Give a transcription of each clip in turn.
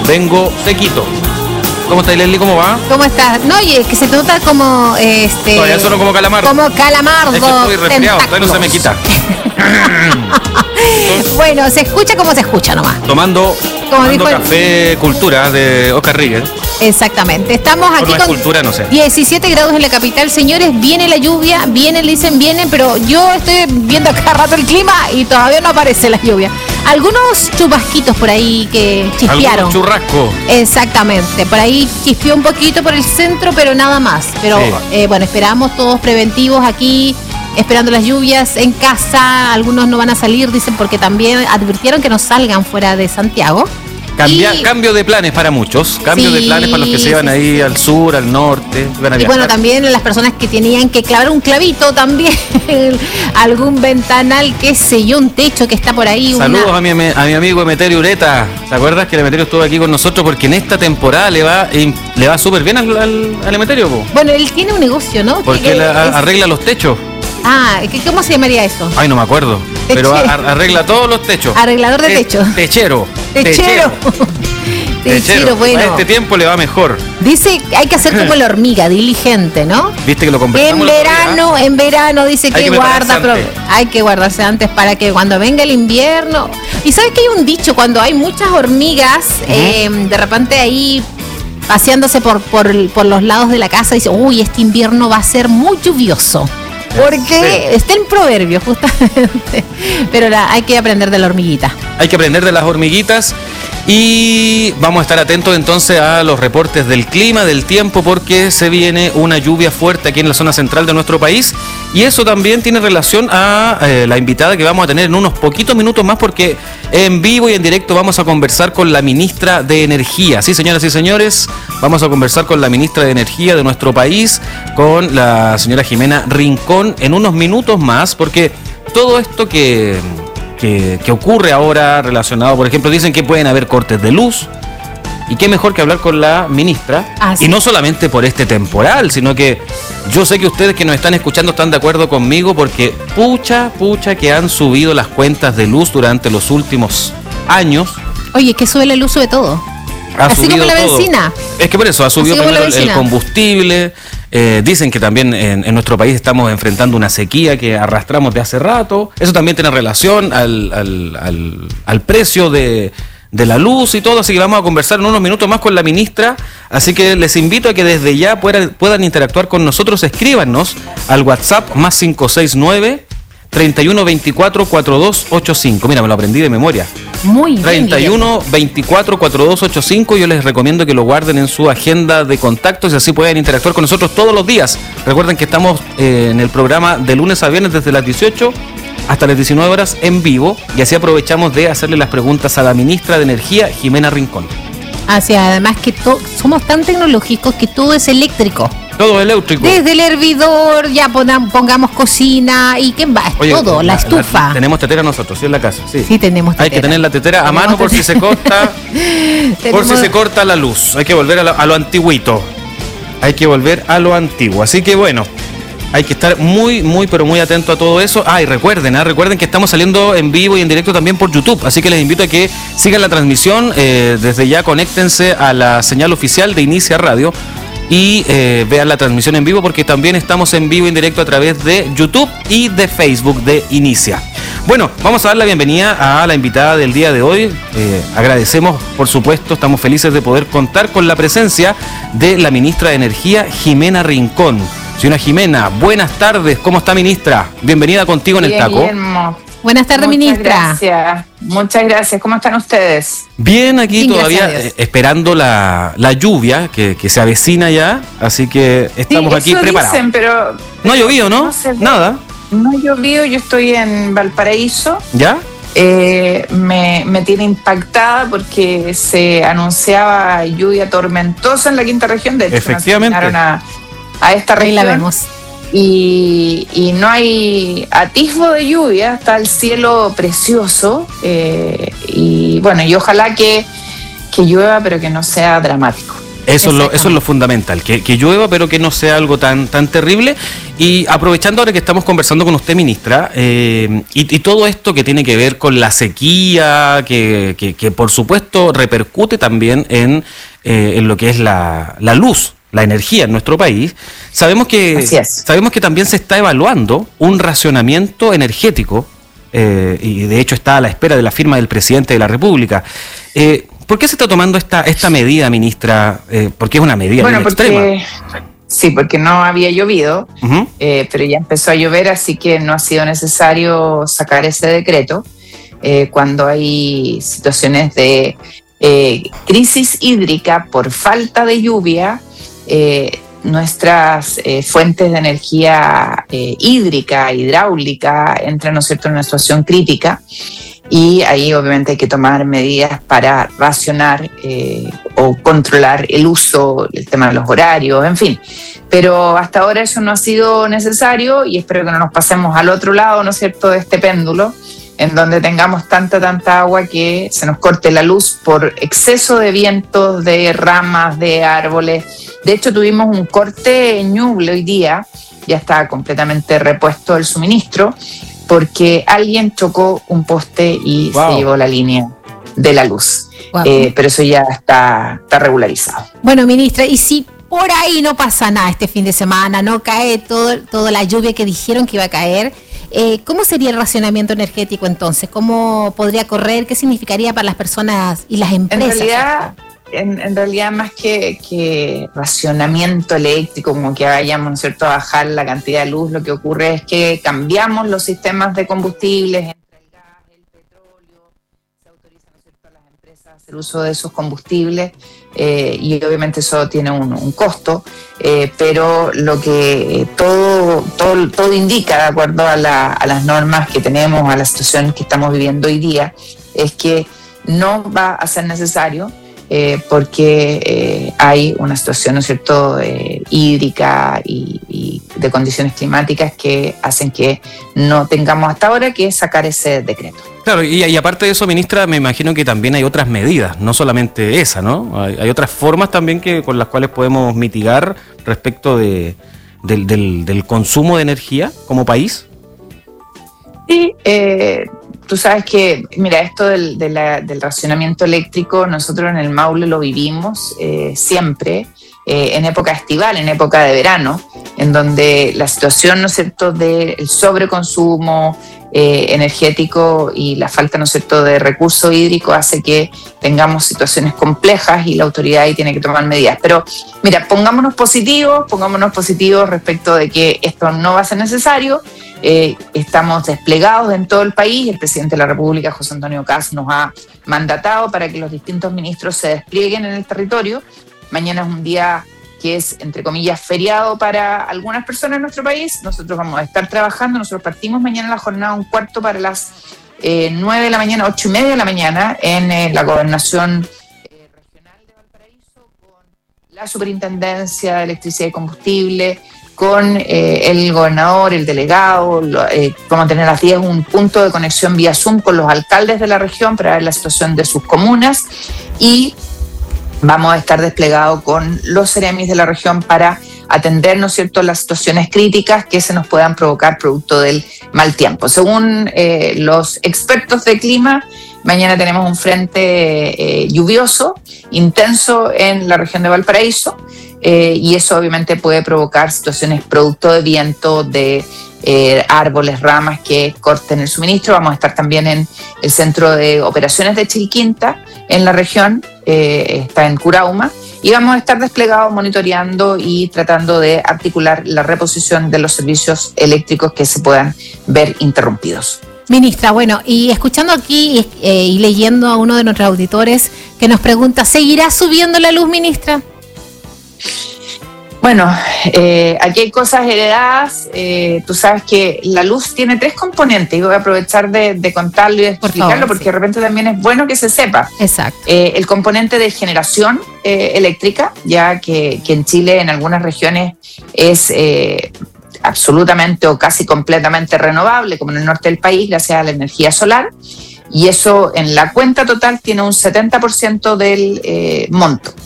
vengo sequito. ¿Cómo está, Leslie? ¿Cómo va? ¿Cómo estás? No, oye, que se te nota como Todavía sueno como calamardo. Como calamardo. Es que estoy resfriado, todavía no se me quita. Bueno, se escucha como se escucha nomás. Tomando café Cultura de Oscar Ríguez. Exactamente. Estamos aquí con Cultura, no sé. 17 grados en la capital, señores. Viene la lluvia, dicen, pero yo estoy viendo cada rato el clima y todavía no aparece la lluvia. Algunos chubasquitos por ahí que chispearon. Algunos churrasco. Exactamente. Por ahí chispeó un poquito por el centro, pero nada más. Pero sí. Bueno, esperamos todos preventivos aquí, esperando las lluvias en casa. Algunos no van a salir, dicen, porque también advirtieron que no salgan fuera de Santiago. Cambio de planes para muchos, de planes para los que se iban ahí al sur, al norte. Y bueno, también las personas que tenían que clavar un clavito también, algún ventanal, qué sé yo, un techo que está por ahí. Saludos a mi amigo Emeterio Ureta. ¿Te acuerdas que el Emeterio estuvo aquí con nosotros? Porque en esta temporada le va súper bien al Emeterio. Bueno, él tiene un negocio, ¿no? Porque él arregla los techos. Ah, ¿cómo se llamaría eso? Ay, no me acuerdo. Pero arregla todos los techos. Arreglador de techos. Techero. Bueno. A este tiempo le va mejor. Dice que hay que hacer como la hormiga, diligente, ¿no? Viste que lo conversamos. En verano dice que hay que guardarse antes para que cuando venga el invierno. Y sabes que hay un dicho, cuando hay muchas hormigas, de repente ahí paseándose por los lados de la casa, dice, uy, este invierno va a ser muy lluvioso. Porque está en proverbio, justamente. Pero hay que aprender de la hormiguita. Hay que aprender de las hormiguitas. Y vamos a estar atentos entonces a los reportes del clima, del tiempo, porque se viene una lluvia fuerte aquí en la zona central de nuestro país. Y eso también tiene relación a la invitada que vamos a tener en unos poquitos minutos más, porque en vivo y en directo vamos a conversar con la ministra de Energía. Sí, señoras y señores, vamos a conversar con la ministra de Energía de nuestro país, con la señora Jimena Rincón, en unos minutos más, porque todo esto que ocurre ahora relacionado, por ejemplo, dicen que pueden haber cortes de luz, y qué mejor que hablar con la ministra, y no solamente por este temporal, sino que yo sé que ustedes que nos están escuchando están de acuerdo conmigo, porque pucha que han subido las cuentas de luz durante los últimos años. Oye, que sube la luz, sube todo. Así como la benzina. Es que por eso ha subido primero el combustible. Dicen que también en nuestro país estamos enfrentando una sequía que arrastramos de hace rato. Eso también tiene relación al precio de la luz y todo. Así que vamos a conversar en unos minutos más con la ministra. Así que les invito a que desde ya puedan interactuar con nosotros. Escríbanos al WhatsApp más 569 3124 4285. Mira, me lo aprendí de memoria. Muy bien. 3124 4285. Yo les recomiendo que lo guarden en su agenda de contactos y así pueden interactuar con nosotros todos los días. Recuerden que estamos en el programa de lunes a viernes desde las 18 hasta las 19 horas en vivo, y así aprovechamos de hacerle las preguntas a la ministra de Energía, Jimena Rincón. Así, además que somos tan tecnológicos que todo es eléctrico. Todo eléctrico. Desde el hervidor, ya pongamos cocina y qué más, todo, la estufa. Tenemos tetera nosotros, ¿sí? En la casa. Sí, tenemos tetera. Hay que tener la tetera a mano por si se corta. Por si se corta la luz. Hay que volver a lo antiguito. Hay que volver a lo antiguo. Así que bueno, hay que estar muy, pero muy atento a todo eso. Y recuerden que estamos saliendo en vivo y en directo también por YouTube. Así que les invito a que sigan la transmisión. Desde ya conéctense a la señal oficial de Inicia Radio y vean la transmisión en vivo, porque también estamos en vivo y en directo a través de YouTube y de Facebook de Inicia. Bueno, vamos a dar la bienvenida a la invitada del día de hoy. Agradecemos, por supuesto, estamos felices de poder contar con la presencia de la ministra de Energía, Jimena Rincón. Señora Jimena, buenas tardes. ¿Cómo está, ministra? Bienvenida contigo en el Taco. Guillermo. Buenas tardes, ministra. Muchas gracias. ¿Cómo están ustedes? Bien, aquí todavía esperando la lluvia que se avecina ya, así que estamos aquí preparados. Dicen, pero no ha llovido, ¿no? Nada. No ha llovido, yo estoy en Valparaíso. ¿Ya? Me tiene impactada porque se anunciaba lluvia tormentosa en la quinta región. De hecho, efectivamente. Nos asignaron a esta región. Ahí la vemos. Y no hay atisbo de lluvia, está el cielo precioso, y bueno, y ojalá que llueva, pero que no sea dramático. Eso es lo fundamental, que llueva, pero que no sea algo tan terrible. Y aprovechando ahora que estamos conversando con usted, ministra, y todo esto que tiene que ver con la sequía, que por supuesto repercute también en lo que es la luz, la energía en nuestro país, sabemos que también se está evaluando un racionamiento energético, y de hecho está a la espera de la firma del presidente de la República. ¿Por qué se está tomando esta medida, ministra? Porque es una medida bien extrema. Sí, porque no había llovido, pero ya empezó a llover, así que no ha sido necesario sacar ese decreto. Cuando hay situaciones de crisis hídrica por falta de lluvia, nuestras fuentes de energía hídrica, hidráulica, entran, ¿no es cierto?, en una situación crítica. Y ahí obviamente hay que tomar medidas para racionar o controlar el uso, el tema de los horarios, en fin. Pero hasta ahora eso no ha sido necesario y espero que no nos pasemos al otro lado, ¿no es cierto?, de este péndulo, en donde tengamos tanta agua que se nos corte la luz por exceso de vientos, de ramas, de árboles. De hecho, tuvimos un corte en Ñuble hoy día, ya está completamente repuesto el suministro, porque alguien chocó un poste y se llevó la línea de la luz. Pero eso ya está regularizado. Bueno, ministra, y si por ahí no pasa nada este fin de semana, no cae toda la lluvia que dijeron que iba a caer, ¿cómo sería el racionamiento energético entonces? ¿Cómo podría correr? ¿Qué significaría para las personas y las empresas? En realidad, más que racionamiento eléctrico, como que vayamos, ¿no es cierto?, a bajar la cantidad de luz, lo que ocurre es que cambiamos los sistemas de combustibles entre el gas, el petróleo, se autoriza, ¿no es cierto?, a las empresas a hacer uso de esos combustibles y obviamente eso tiene un costo, pero lo que todo indica, de acuerdo a las normas que tenemos, a la situación que estamos viviendo hoy día, es que no va a ser necesario. Porque hay una situación, ¿no es cierto?, hídrica y de condiciones climáticas que hacen que no tengamos hasta ahora que sacar ese decreto. Claro, y aparte de eso, ministra, me imagino que también hay otras medidas, no solamente esa, ¿no? Hay otras formas también con las cuales podemos mitigar respecto del consumo de energía como país. Sí, tú sabes que, mira, esto del racionamiento eléctrico, nosotros en el Maule lo vivimos siempre, en época estival, en época de verano, en donde la situación, ¿no es cierto?, del sobreconsumo energético y la falta, ¿no es cierto?, de recurso hídrico hace que tengamos situaciones complejas y la autoridad ahí tiene que tomar medidas. Pero, mira, pongámonos positivos respecto de que esto no va a ser necesario. Estamos desplegados en todo el país. El presidente de la República, José Antonio Kast, nos ha mandatado para que los distintos ministros se desplieguen en el territorio. Mañana es un día que es, entre comillas, feriado para algunas personas en nuestro país. Nosotros vamos a estar trabajando. Nosotros partimos mañana la jornada 1:15 para las 9 de la mañana, 8:30 de la mañana, en la Gobernación Regional de Valparaíso, con la Superintendencia de Electricidad y Combustible, con el gobernador, el delegado. Vamos a tener a las 10 un punto de conexión vía Zoom con los alcaldes de la región para ver la situación de sus comunas y vamos a estar desplegados con los Ceremis de la región para atender, ¿no es cierto?, las situaciones críticas que se nos puedan provocar producto del mal tiempo. Según los expertos de clima, mañana tenemos un frente lluvioso, intenso en la región de Valparaíso, y eso obviamente puede provocar situaciones producto de viento, de árboles, ramas que corten el suministro. Vamos a estar también en el Centro de Operaciones de Chilquinta, en la región, está en Curauma, y vamos a estar desplegados monitoreando y tratando de articular la reposición de los servicios eléctricos que se puedan ver interrumpidos. Ministra, bueno, y escuchando aquí y leyendo a uno de nuestros auditores que nos pregunta, ¿seguirá subiendo la luz, ministra? Bueno, aquí hay cosas heredadas. Tú sabes que la luz tiene 3 componentes y voy a aprovechar de contarlo y de explicarlo porque de repente también es bueno que se sepa. Exacto. El componente de generación eléctrica, ya que en Chile en algunas regiones es absolutamente o casi completamente renovable, como en el norte del país, gracias a la energía solar. Y eso en la cuenta total tiene un 70% del monto.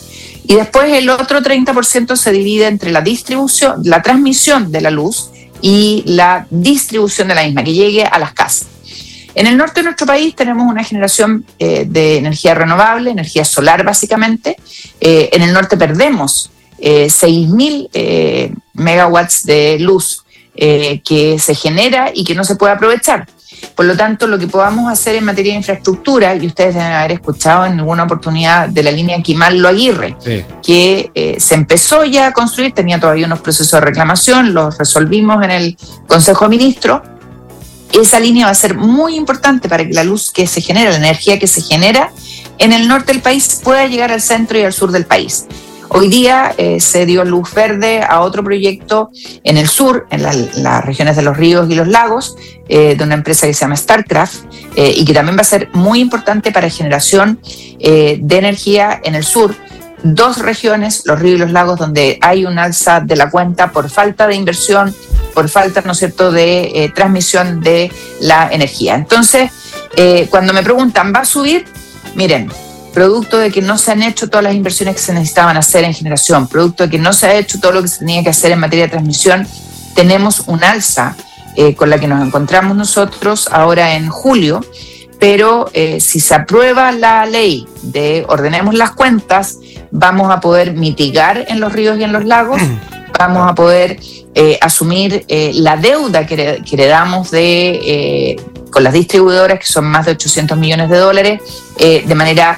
Y después el otro 30% se divide entre la distribución, la transmisión de la luz y la distribución de la misma, que llegue a las casas. En el norte de nuestro país tenemos una generación de energía renovable, energía solar básicamente. En el norte perdemos 6.000 megawatts de luz que se genera y que no se puede aprovechar. Por lo tanto, lo que podamos hacer en materia de infraestructura, y ustedes deben haber escuchado en alguna oportunidad de la línea Quimal-Lo Aguirre, sí, que se empezó ya a construir, tenía todavía unos procesos de reclamación, los resolvimos en el Consejo de Ministros. Esa línea va a ser muy importante para que la luz que se genera, la energía que se genera en el norte del país pueda llegar al centro y al sur del país. Hoy día se dio luz verde a otro proyecto en el sur, en las regiones de los ríos y los lagos, de una empresa que se llama Starcraft, y que también va a ser muy importante para generación de energía en el sur. 2 regiones, los ríos y los lagos, donde hay un alza de la cuenta por falta de inversión, por falta, ¿no es cierto?, de transmisión de la energía. Entonces, cuando me preguntan, ¿va a subir? Miren, producto de que no se han hecho todas las inversiones que se necesitaban hacer en generación, producto de que no se ha hecho todo lo que se tenía que hacer en materia de transmisión, tenemos un alza con la que nos encontramos nosotros ahora en julio, pero si se aprueba la ley de ordenemos las cuentas, vamos a poder mitigar en los ríos y en los lagos, vamos a poder asumir la deuda que heredamos con las distribuidoras, que son más de $800 millones, de manera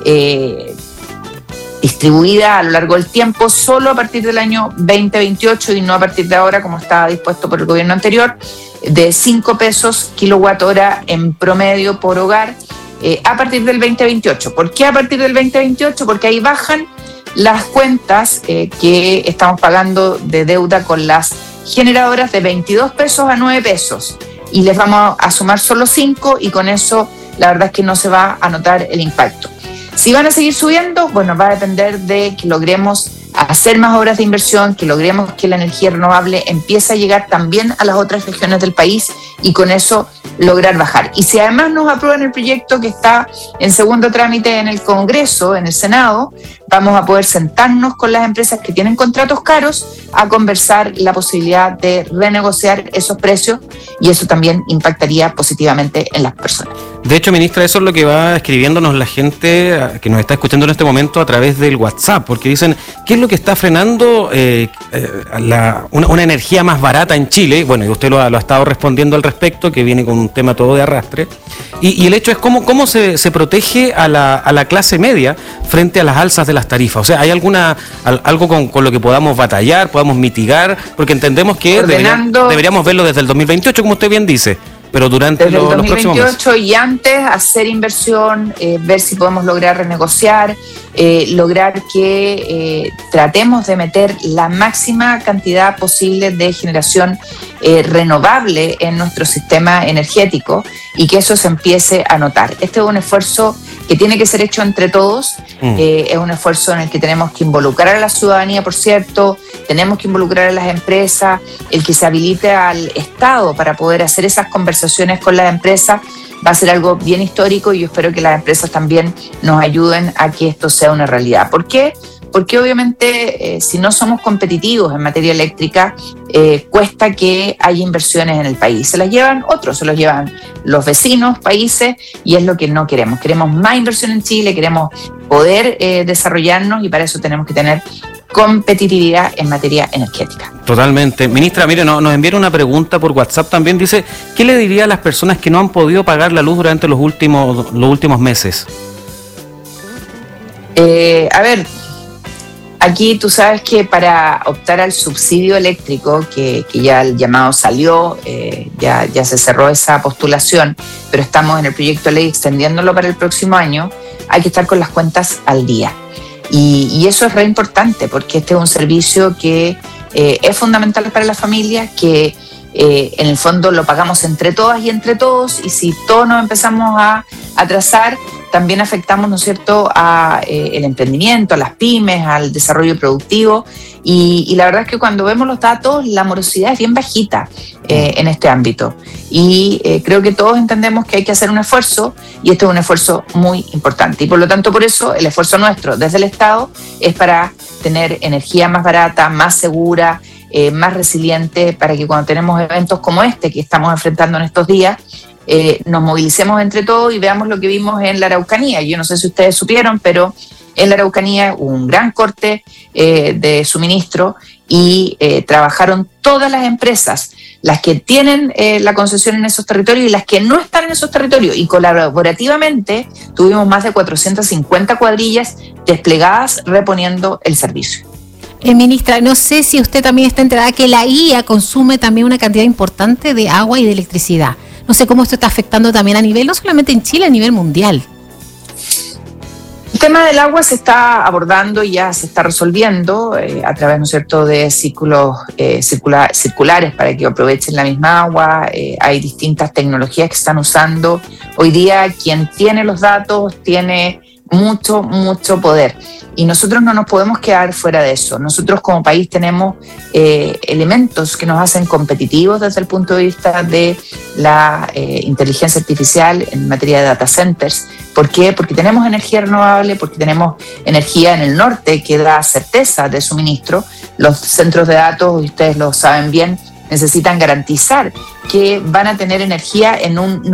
distribuida a lo largo del tiempo, solo a partir del año 2028 y no a partir de ahora, como estaba dispuesto por el gobierno anterior, de 5 pesos kilowatt hora en promedio por hogar a partir del 2028. ¿Por qué a partir del 2028? Porque ahí bajan las cuentas que estamos pagando de deuda con las generadoras de 22 pesos a 9 pesos y les vamos a sumar solo 5 y con eso la verdad es que no se va a notar el impacto. Si van a seguir subiendo, bueno, va a depender de que logremos hacer más obras de inversión, que logremos que la energía renovable empiece a llegar también a las otras regiones del país y con eso lograr bajar. Y si además nos aprueban el proyecto que está en segundo trámite en el Congreso, en el Senado, vamos a poder sentarnos con las empresas que tienen contratos caros a conversar la posibilidad de renegociar esos precios y eso también impactaría positivamente en las personas. De hecho, ministra, eso es lo que va escribiéndonos la gente que nos está escuchando en este momento a través del WhatsApp, porque dicen, ¿qué es lo que está frenando una energía más barata en Chile? Bueno, y usted lo ha estado respondiendo al respecto, que viene con un tema todo de arrastre. Y el hecho es cómo se protege a la clase media frente a las alzas de las tarifas. O sea, ¿hay algo con lo que podamos batallar, podamos mitigar? Porque entendemos que deberíamos verlo desde el 2028, como usted bien dice. Pero durante desde el 2028 los próximos meses. Y antes hacer inversión, ver si podemos lograr renegociar, lograr que tratemos de meter la máxima cantidad posible de generación renovable en nuestro sistema energético y que eso se empiece a notar. Este es un esfuerzo que tiene que ser hecho entre todos, es un esfuerzo en el que tenemos que involucrar a la ciudadanía, por cierto, tenemos que involucrar a las empresas, el que se habilite al Estado para poder hacer esas conversaciones con las empresas va a ser algo bien histórico y yo espero que las empresas también nos ayuden a que esto sea una realidad. ¿Por qué? Porque obviamente si no somos competitivos en materia eléctrica, cuesta que haya inversiones en el país. Se las llevan otros, se los llevan los vecinos, países, y es lo que no queremos. Queremos más inversión en Chile, queremos poder desarrollarnos y para eso tenemos que tener competitividad en materia energética. Totalmente. Ministra, mire, nos enviaron una pregunta por WhatsApp también. Dice, ¿qué le diría a las personas que no han podido pagar la luz durante los últimos meses? A ver, aquí tú sabes que para optar al subsidio eléctrico, que ya el llamado salió, ya se cerró esa postulación, pero estamos en el proyecto de ley extendiéndolo para el próximo año, hay que estar con las cuentas al día. Y eso es re importante porque este es un servicio que es fundamental para la familia, que en el fondo lo pagamos entre todas y entre todos y si todos nos empezamos a atrasar, también afectamos, ¿no es cierto?, a el emprendimiento, a las pymes, al desarrollo productivo, y la verdad es que cuando vemos los datos, la morosidad es bien bajita en este ámbito, y creo que todos entendemos que hay que hacer un esfuerzo, y este es un esfuerzo muy importante, y por lo tanto por eso el esfuerzo nuestro desde el Estado es para tener energía más barata, más segura, más resiliente, para que cuando tenemos eventos como este que estamos enfrentando en estos días, nos movilicemos entre todos y veamos lo que vimos en la Araucanía. Yo no sé si ustedes supieron, pero en la Araucanía hubo un gran corte de suministro y trabajaron todas las empresas, las que tienen la concesión en esos territorios y las que no están en esos territorios, y colaborativamente tuvimos más de 450 cuadrillas desplegadas reponiendo el servicio. Ministra, no sé si usted también está enterada que la IA consume también una cantidad importante de agua y de electricidad. No sé cómo esto está afectando también a nivel, no solamente en Chile, a nivel mundial. El tema del agua se está abordando y ya se está resolviendo a través, ¿no es cierto?, de ciclos circulares para que aprovechen la misma agua. Hay distintas tecnologías que están usando. Hoy día quien tiene los datos tiene mucho poder. Y nosotros no nos podemos quedar fuera de eso. Nosotros como país tenemos elementos que nos hacen competitivos desde el punto de vista de la inteligencia artificial en materia de data centers. ¿Por qué? Porque tenemos energía renovable, porque tenemos energía en el norte que da certeza de suministro. Los centros de datos, ustedes lo saben bien, necesitan garantizar que van a tener energía en un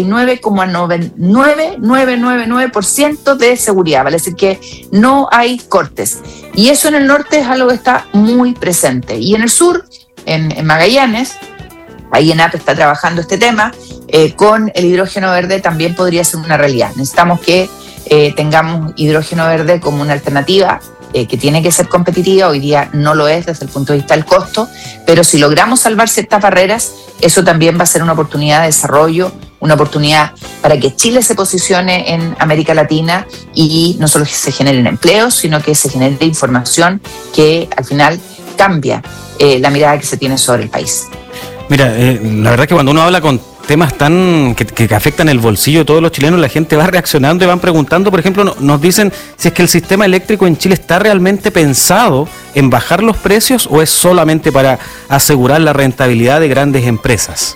99,9999% de seguridad, vale decir que no hay cortes. Y eso en el norte es algo que está muy presente. Y en el sur, en Magallanes, ahí ENAP está trabajando este tema, con el hidrógeno verde también podría ser una realidad. Necesitamos que tengamos hidrógeno verde como una alternativa que tiene que ser competitiva. Hoy día no lo es desde el punto de vista del costo, pero si logramos salvar ciertas barreras, eso también va a ser una oportunidad de desarrollo, una oportunidad para que Chile se posicione en América Latina y no solo se generen empleos, sino que se genere información que al final cambia la mirada que se tiene sobre el país. Mira, la verdad que cuando uno habla con temas tan que afectan el bolsillo de todos los chilenos, la gente va reaccionando y van preguntando. Por ejemplo, nos dicen si es que el sistema eléctrico en Chile está realmente pensado en bajar los precios o es solamente para asegurar la rentabilidad de grandes empresas.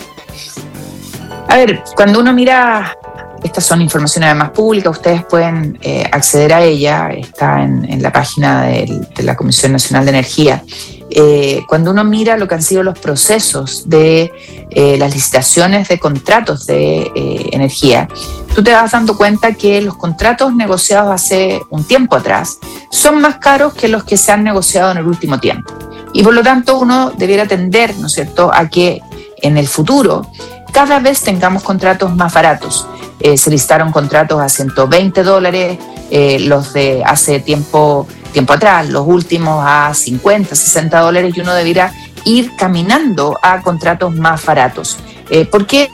A ver, cuando uno mira, estas son informaciones además públicas, ustedes pueden acceder a ella, está en la página de la Comisión Nacional de Energía. Cuando uno mira lo que han sido los procesos de las licitaciones de contratos de energía, tú te vas dando cuenta que los contratos negociados hace un tiempo atrás son más caros que los que se han negociado en el último tiempo. Y por lo tanto uno debiera tender, ¿no es cierto?, a que en el futuro cada vez tengamos contratos más baratos. Se licitaron contratos a $120, los de hace tiempo atrás, los últimos a $50, $60, y uno debiera ir caminando a contratos más baratos. ¿Por qué?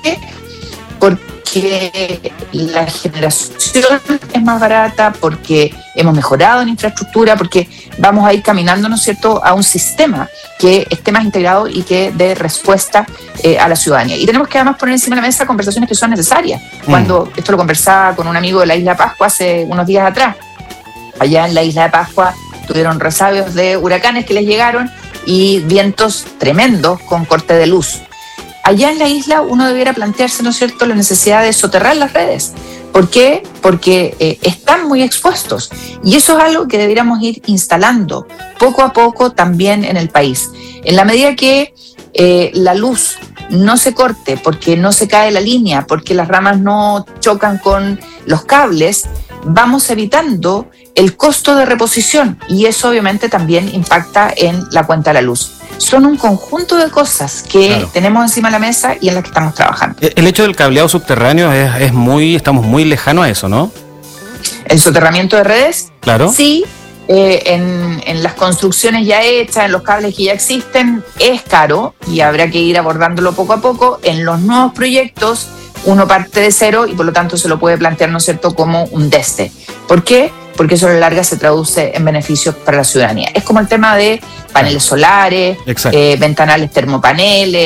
Porque la generación es más barata, porque hemos mejorado en infraestructura, porque vamos a ir caminando, ¿no es cierto?, a un sistema que esté más integrado y que dé respuesta a la ciudadanía. Y tenemos que además poner encima de la mesa conversaciones que son necesarias. Cuando esto lo conversaba con un amigo de la Isla Pascua hace unos días atrás. Allá en la Isla de Pascua tuvieron resabios de huracanes que les llegaron y vientos tremendos con corte de luz. Allá en la isla uno debiera plantearse, ¿no es cierto?, la necesidad de soterrar las redes. ¿Por qué? Porque están muy expuestos. Y eso es algo que debiéramos ir instalando poco a poco también en el país. En la medida que la luz no se corte, porque no se cae la línea, porque las ramas no chocan con los cables, vamos evitando el costo de reposición, y eso obviamente también impacta en la cuenta de la luz. Son un conjunto de cosas que tenemos encima de la mesa y en las que estamos trabajando. El hecho del cableado subterráneo estamos muy lejanos a eso, ¿no? El soterramiento de redes, claro. Sí, en las construcciones ya hechas, en los cables que ya existen, es caro y habrá que ir abordándolo poco a poco. En los nuevos proyectos uno parte de cero y por lo tanto se lo puede plantear, ¿no es cierto?, como un desde. ¿Por qué? Porque eso a la larga se traduce en beneficios para la ciudadanía. Es como el tema de paneles solares, ventanales termopaneles,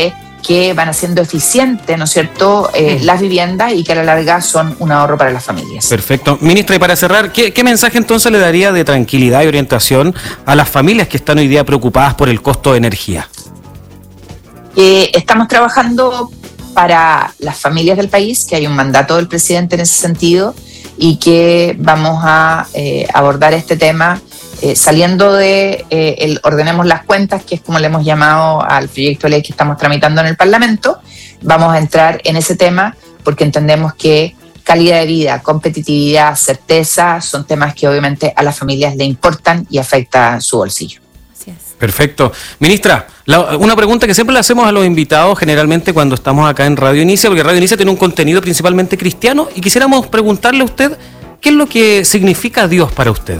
que van haciendo eficiente, ¿no es cierto?, las viviendas y que a la larga son un ahorro para las familias. Perfecto. Ministra, y para cerrar, ¿qué mensaje entonces le daría de tranquilidad y orientación a las familias que están hoy día preocupadas por el costo de energía? Estamos trabajando para las familias del país, que hay un mandato del presidente en ese sentido y que vamos a abordar este tema saliendo de el ordenemos las cuentas, que es como le hemos llamado al proyecto de ley que estamos tramitando en el Parlamento. Vamos a entrar en ese tema porque entendemos que calidad de vida, competitividad, certeza son temas que obviamente a las familias le importan y afectan su bolsillo. Perfecto. Ministra, una pregunta que siempre le hacemos a los invitados generalmente cuando estamos acá en Radio Inicia, porque Radio Inicia tiene un contenido principalmente cristiano, y quisiéramos preguntarle a usted qué es lo que significa Dios para usted.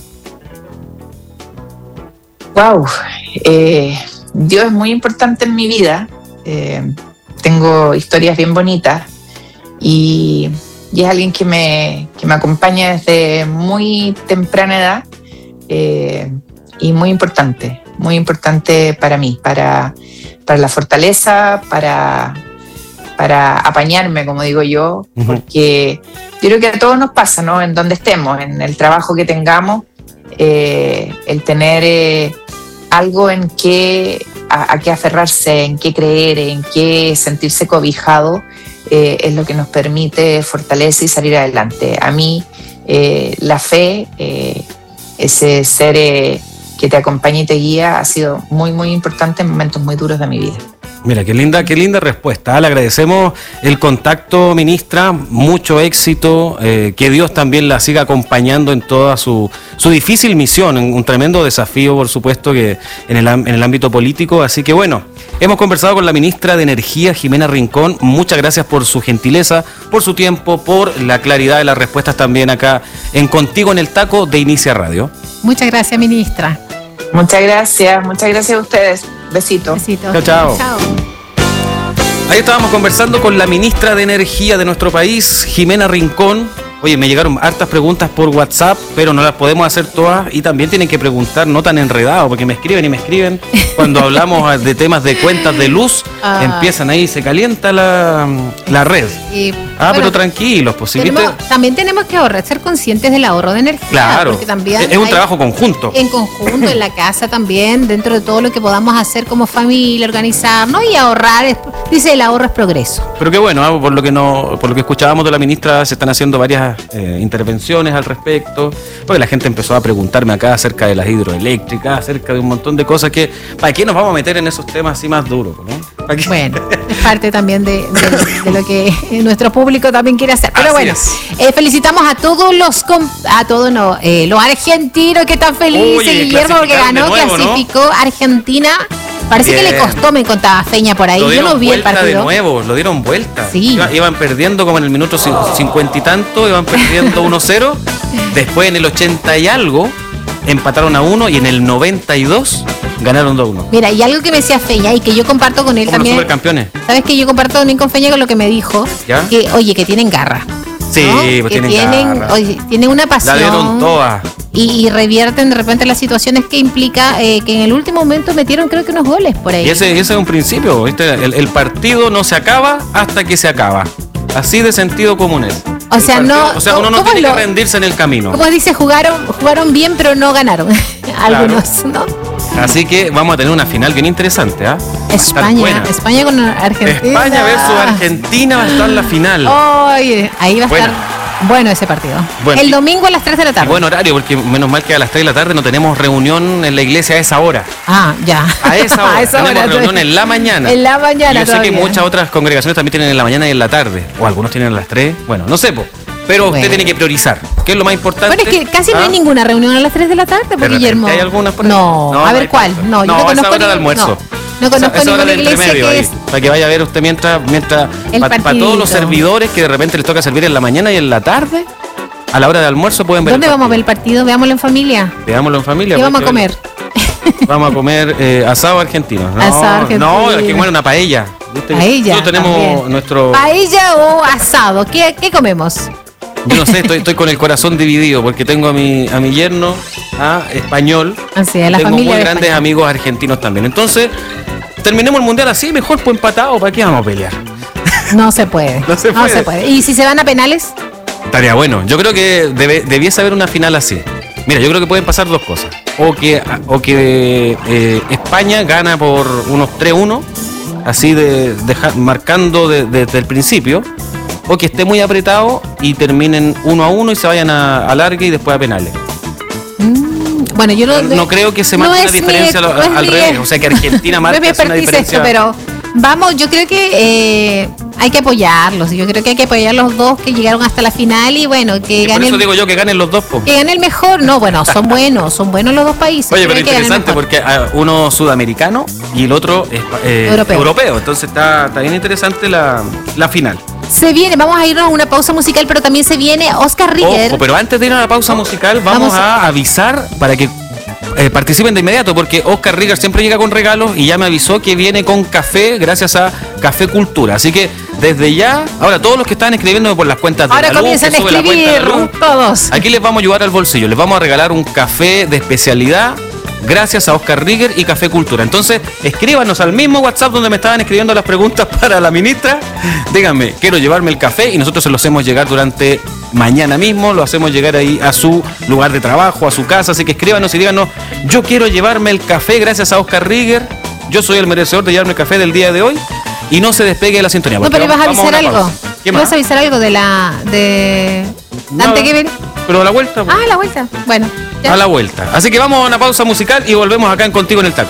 Wow, Dios es muy importante en mi vida. Tengo historias bien bonitas y es alguien que me acompaña desde muy temprana edad y muy importante para mí, para la fortaleza, para apañarme, como digo yo, porque yo creo que a todos nos pasa, ¿no? En donde estemos, en el trabajo que tengamos, el tener algo en qué a qué aferrarse, en qué creer, en qué sentirse cobijado, es lo que nos permite fortalecer y salir adelante. A mí la fe, ese ser que te acompaña y te guía, ha sido muy, muy importante en momentos muy duros de mi vida. Mira, qué linda respuesta. Le agradecemos el contacto, ministra. Mucho éxito. Que Dios también la siga acompañando en toda su difícil misión. Un tremendo desafío, por supuesto, que en el ámbito político. Así que bueno, hemos conversado con la ministra de Energía, Jimena Rincón. Muchas gracias por su gentileza, por su tiempo, por la claridad de las respuestas también acá en Contigo en el Taco de Inicia Radio. Muchas gracias, ministra. Muchas gracias a ustedes. Besitos. Chao. Ahí estábamos conversando con la ministra de Energía de nuestro país, Jimena Rincón. Oye, me llegaron hartas preguntas por WhatsApp, pero no las podemos hacer todas y también tienen que preguntar, no tan enredados, porque me escriben. Cuando hablamos de temas de cuentas de luz, empiezan ahí, se calienta la red. Bueno, pero tranquilos, pues también tenemos que ahorrar, ser conscientes del ahorro de energía. Claro, porque también es un trabajo conjunto. En conjunto, en la casa también, dentro de todo lo que podamos hacer como familia, organizarnos y ahorrar. Dice, el ahorro es progreso. Pero qué bueno, por lo que escuchábamos de la ministra, se están haciendo varias intervenciones al respecto, porque la gente empezó a preguntarme acá acerca de las hidroeléctricas, acerca de un montón de cosas que, ¿para qué nos vamos a meter en esos temas así más duros? ¿No? Bueno, es parte también de lo que nuestro público también quiere hacer. Pero así bueno, felicitamos a todos los argentinos que están felices. Oye, Guillermo, porque ganó, nuevo, clasificó, ¿no? Argentina. Parece bien. Que le costó, me contaba Feña por ahí. Yo no vi el partido. De nuevo, lo dieron vuelta. Sí. Iban perdiendo como en el minuto 50 y tanto, iban perdiendo 1-0. Después en el 80 y algo empataron a 1 y en el 92 ganaron 2-1. Mira, y algo que me decía Feña y que yo comparto con él como también. Los supercampeones. ¿Sabes que yo comparto también con Feña con lo que me dijo? ¿Ya? Que, oye, que tienen garra. Sí, ¿no? Pues que tienen garra. Oye, tienen una pasión. La dieron todas. Y revierten de repente las situaciones que implica que en el último momento metieron creo que unos goles por ahí. Y ese es un principio, ¿viste? El partido no se acaba hasta que se acaba. Así de sentido común es. O sea, uno no tiene que rendirse en el camino. Como dice, jugaron bien pero no ganaron. Algunos, claro. ¿No? Así que vamos a tener una final bien interesante, ¿ah? España con Argentina. España versus Argentina va a estar en la final. Oye, ahí va a estar bueno ese partido. Bueno, el domingo a las 3 de la tarde. Buen horario, porque menos mal que a las 3 de la tarde no tenemos reunión en la iglesia a esa hora. Ah, ya. A esa hora. Tenemos reunión en la mañana. En la mañana. Y yo sé que muchas otras congregaciones también tienen en la mañana y en la tarde. O algunos tienen a las 3. Bueno, no sé, pero usted tiene que priorizar. ¿Qué es lo más importante? Bueno, es que casi no hay ninguna reunión a las 3 de la tarde, por Guillermo. ¿Hay algunas por ahí? No, a ver cuál. No, yo no conozco. Esa hora de almuerzo. No conozco esa hora ninguna del iglesia entremedio que ahí, para que vaya a ver usted mientras para todos los servidores que de repente les toca servir en la mañana y en la tarde, a la hora de almuerzo pueden ver. ¿Dónde vamos a ver el partido? Veámoslo en familia. Veámoslo en familia. ¿Qué vamos a comer? Vamos a comer asado argentino. Asado argentino. No, hay que comer una paella. Paella. Nosotros tenemos también nuestro... ¿Paella o asado? ¿Qué comemos? Yo no sé, estoy con el corazón dividido porque tengo a mi yerno español. Así, a la tengo familia muy grandes amigos argentinos también. Entonces, terminemos el mundial así, mejor pues empatado, ¿para qué vamos a pelear? No se puede. No se puede. ¿Y si se van a penales? Estaría bueno. Yo creo que debiese haber una final así. Mira, yo creo que pueden pasar dos cosas. O que España gana por unos 3-1, así marcando desde el principio. O que esté muy apretado y terminen 1-1 y se vayan a alargue y después a penales. Bueno, yo no creo que se marque la diferencia al revés. O sea, que Argentina marque una diferencia. Pero vamos, yo creo que hay que apoyarlos. Yo creo que hay que apoyar a los dos que llegaron hasta la final y bueno, que ganen. Por eso digo yo que ganen los dos. Que gane el mejor. No, bueno, son buenos los dos países. Oye, pero interesante porque uno sudamericano y el otro europeo. Entonces está bien interesante la final. Se viene, vamos a irnos a una pausa musical, pero también se viene Oscar Rieger. Ojo, pero antes de ir a la pausa musical, vamos a avisar para que participen de inmediato, porque Oscar Rieger siempre llega con regalos y ya me avisó que viene con café gracias a Café Cultura. Así que desde ya, ahora todos los que están escribiendo por las cuentas de ahora la luz, comienzan a escribir todos. Aquí les vamos a ayudar al bolsillo, les vamos a regalar un café de especialidad gracias a Oscar Rieger y Café Cultura. Entonces, escríbanos al mismo WhatsApp donde me estaban escribiendo las preguntas para la ministra. Díganme, quiero llevarme el café y nosotros se lo hacemos llegar durante mañana mismo. Lo hacemos llegar ahí a su lugar de trabajo, a su casa. Así que escríbanos y díganos, yo quiero llevarme el café gracias a Oscar Rieger. Yo soy el merecedor de llevarme el café del día de hoy. Y no se despegue de la sintonía. No, pero ibas a avisar algo. ¿Ibas a avisar algo de Dante Kevin? Pero a la vuelta. A la vuelta. Bueno. Ya. A la vuelta. Así que vamos a una pausa musical y volvemos acá en Contigo en el Taco.